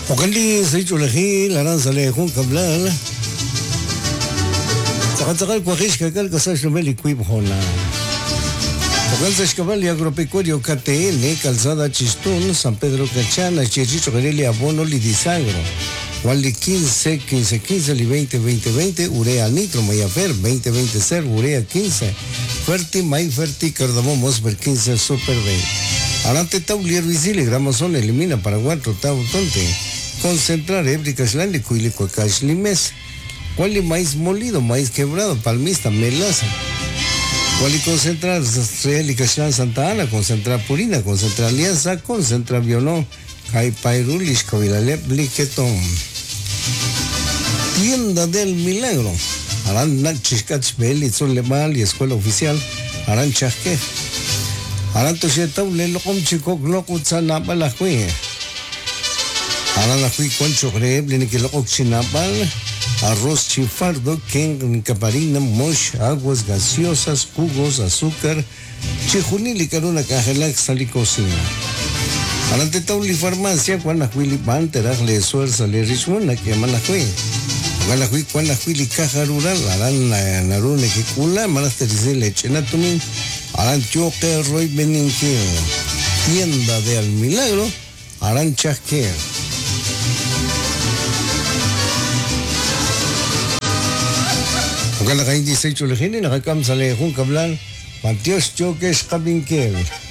وقال سيجو لخي لنا صليحون قبلان تقال كوخيش كقال كساش نبلي كويب هنا وقال سشكبال agropecuario KTN calzada Chistún San Pedro Cachana Chichicho Gereli Abono Lidisagro Wally 15 15 15 li 20 20 20 urea nitro Mayafer 20 20 ser urea 15 Ferti May Ferti Cardamomos per 15 Super 20 Arante Taulier Visile Gramazón elimina Paraguay Tau Tonte concentrar Ebricas Lali Cuilico Cash Limes Wally maíz molido maíz quebrado palmista melaza Wally concentrar Real y Cachán Santa Ana concentrar Purina concentrar Alianza concentrar Violón Kai Pairulis Covilalep Liquetón Tienda del Milagro Aran Nachiscats Beli Solemal y Escuela Oficial Aran Chasque Aran Toshetaw Lelocom Chico Glocutzanapa la Jue Aran la Jui Concho Greb Liniquiloc Chinapal Arroz chifardo, ken, caparina, mosh, aguas gaseosas, jugos, azúcar, chijunil y caruna cajelac, sal y cocina. Arante tauli farmacia, cuan la huili panteraj, le suerza, le richmona, que llaman la hui. Cuan la huili caja rural, aran narune que cula, malasterice leche natumin, aran choque, roy beninqueo. Tienda de al milagro, aran chasqueo. وقال لك عندي سيتو لخيني نغاكم صليحون قبلان مانتيوش جوكيش قبين كيل